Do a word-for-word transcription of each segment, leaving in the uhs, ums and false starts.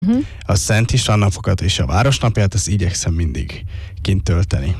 Uh-huh. A Szent István napokat és a Városnapját, azt igyekszem mindig kint tölteni.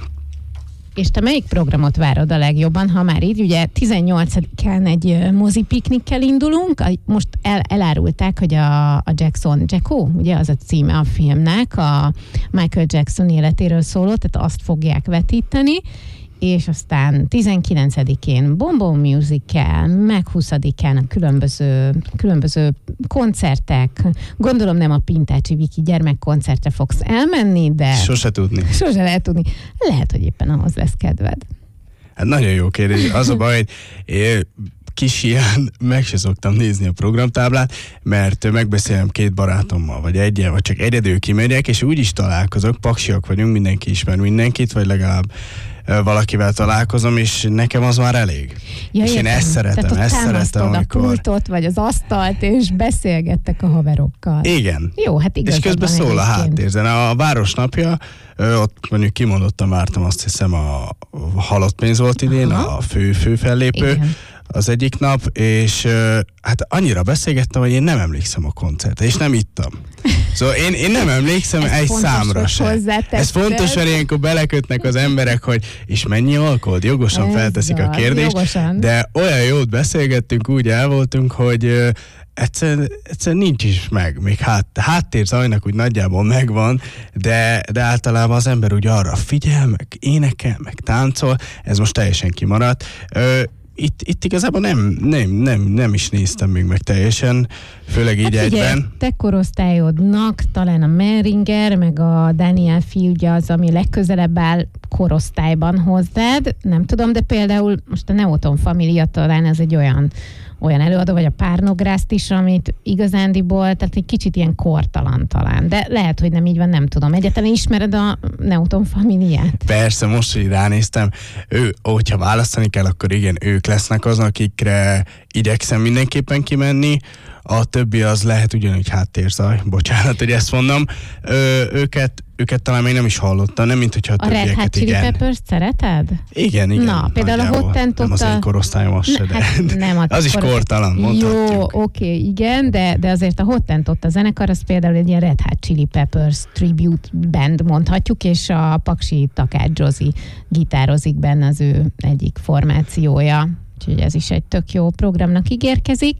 És te melyik programot várod a legjobban, ha már így, ugye tizennyolcadikán egy mozi piknikkel indulunk, most el, elárulták, hogy a, a Jackson, Jacko, ugye az a címe a filmnek, a Michael Jackson életéről szóló, tehát azt fogják vetíteni, és aztán tizenkilencedikén Bonbon Musical, meg huszadikán a különböző, különböző koncertek. Gondolom nem a Pintácsi Viki gyermekkoncertre fogsz elmenni, de... Sose tudni. Sose lehet tudni. Lehet, hogy éppen ahhoz lesz kedved. Hát nagyon jó kérdés. Az a baj, hogy én kis ilyen meg se szoktam nézni a programtáblát, mert megbeszélem két barátommal, vagy egyen, vagy csak egyedül kimegyek, és úgy is találkozok, paksiak vagyunk, mindenki ismer mindenkit, vagy legalább valakivel találkozom, és nekem az már elég. Ja, és én értem. ezt szeretem, Tehát ezt szeretem, amikor... a pultot, vagy az asztalt, és beszélgettek a haverokkal. Igen. Jó, hát igazad és közben van szól a egyébként. háttérzene. A Városnapja, ott mondjuk kimondottan vártam, azt hiszem a Halott pénz volt idén, Aha. a fő, fő fellépő. Igen. Az egyik nap, és hát annyira beszélgettem, hogy én nem emlékszem a koncertre, és nem ittam. Szóval én, én nem emlékszem egy számra sem. Ez fontos, mert ilyenkor belekötnek az emberek, hogy és mennyi alkohol? Jogosan Ez felteszik az, a kérdést, jogosan. de olyan jót beszélgettünk, úgy el voltunk, hogy uh, egyszer, egyszer nincs is meg. Még hát, háttérzajnak úgy nagyjából megvan, de, de általában az ember úgy arra figyel, meg énekel, meg táncol, ez most teljesen kimaradt. Uh, Itt, itt igazából nem, nem, nem, nem is néztem még meg teljesen, főleg így hát figyelj, egyben. te korosztályodnak talán a Meringer, meg a Daniel Fiúgya az, ami legközelebb áll korosztályban hozzád. Nem tudom, de például most a Neoton Família talán ez egy olyan, olyan előadó, vagy a Párnográszt is, amit igazándiból, tehát egy kicsit ilyen kortalan talán. De lehet, hogy nem így van, nem tudom. Egyáltalán ismered a Neoton Familiát? Persze, most, hogy ránéztem, ő, hogyha választani kell, akkor igen, ők lesznek az, akikre igyekszem mindenképpen kimenni. A többi az lehet ugyanúgy háttérzaj, bocsánat, hogy ezt mondom. Ö, őket, őket talán még nem is hallottam, nem mint hogyha a, a Red többieket, Hot Chili igen. Peppers szereted? Igen, igen. Na, például a nagyjából. Hottentot Nem az én korosztályom az se, de hát nem a az is kor... kortalan, mondhatjuk. Jó, oké, okay, igen, de, de azért a Hottentot a zenekar, az például egy ilyen Red Hot Chili Peppers tribute band mondhatjuk, és a Paksi Takács Zsozi gitározik benne, az ő egyik formációja. Úgyhogy ez is egy tök jó programnak ígérkezik.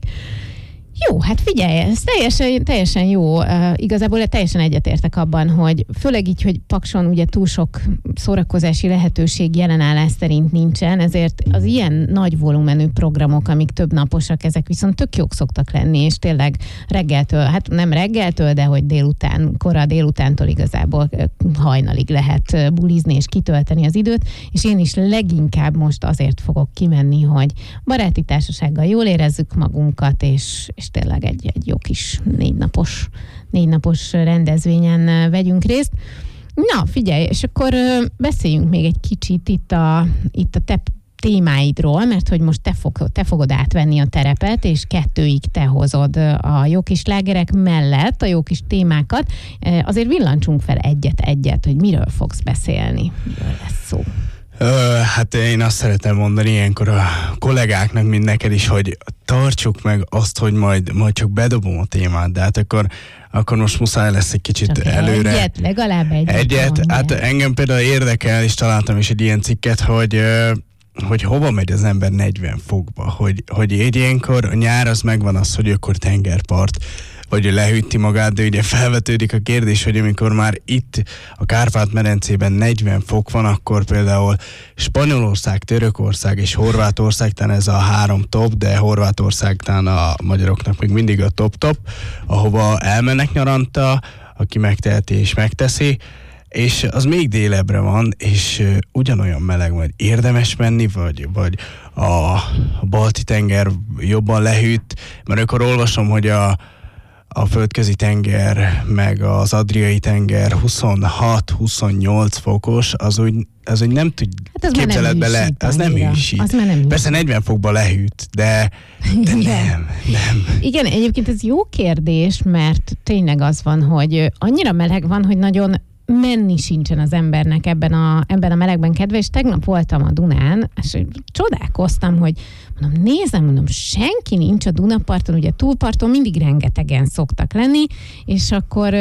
Jó, hát figyelj, ez teljesen, teljesen jó. Uh, igazából teljesen egyetértek abban, hogy főleg így, hogy Pakson ugye túl sok szórakozási lehetőség jelenállás szerint nincsen, ezért az ilyen nagy volumenű programok, amik több naposak, ezek viszont tök jók szoktak lenni, és tényleg reggeltől, hát nem reggeltől, de hogy délután, kora délutántól igazából hajnalig lehet bulizni és kitölteni az időt, és én is leginkább most azért fogok kimenni, hogy baráti társasággal jól érezzük magunkat, és és tényleg egy, egy jó kis négy napos, négy napos rendezvényen vegyünk részt. Na, figyelj, és akkor beszéljünk még egy kicsit itt a, itt a te témáidról, mert hogy most te, fog, te fogod átvenni a terepet, és kettőig te hozod a jó kis slágerek mellett a jó kis témákat. Azért villancsunk fel egyet-egyet, hogy miről fogsz beszélni, miről lesz szó. Ö, hát én azt szeretem mondani ilyenkor a kollégáknak, mint neked is, hogy tartsuk meg azt, hogy majd, majd csak bedobom a témát, de hát akkor, akkor most muszáj lesz egy kicsit csak előre. Egyet, legalább egyet. Egyet, hát engem például érdekel, és találtam is egy ilyen cikket, hogy hogy hova megy az ember negyven fokba, hogy, hogy egy ilyenkor a nyár az megvan az, hogy akkor tengerpart, vagy lehűti magát, de ugye felvetődik a kérdés, hogy amikor már itt a Kárpát-medencében negyven fok van, akkor például Spanyolország, Törökország és Horvátország, talán ez a három top, de Horvátország talán a magyaroknak még mindig a top-top, ahova elmennek nyaranta, aki megteheti és megteszi, és az még délebbre van, és uh, ugyanolyan meleg, vagy érdemes menni, vagy, vagy a Balti-tenger jobban lehűt, mert akkor olvasom, hogy a a földközi tenger, meg az adriai tenger huszonhat-huszonnyolc fokos, az úgy, az úgy nem tud hát képzeled bele, az nem hűsít. Persze negyven fokba lehűt, de, de nem, nem. Igen, egyébként ez jó kérdés, mert tényleg az van, hogy annyira meleg van, hogy nagyon menni sincsen az embernek ebben a, ebben a melegben kedve, és tegnap voltam a Dunán, és csodálkoztam, hogy mondom, nézem, mondom, senki nincs a Dunaparton, ugye túlparton mindig rengetegen szoktak lenni, és akkor